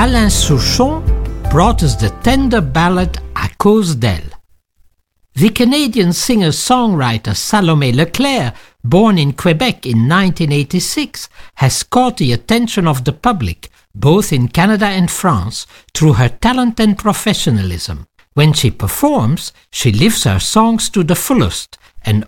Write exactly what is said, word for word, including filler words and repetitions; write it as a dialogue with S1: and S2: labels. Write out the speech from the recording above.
S1: Alain Souchon brought us the tender ballad À cause d'elle. The Canadian singer-songwriter Salomé Leclerc, born in Quebec in nineteen eighty-six, has caught the attention of the public, both in Canada and France, through her talent and professionalism. When she performs, she lives her songs to the fullest,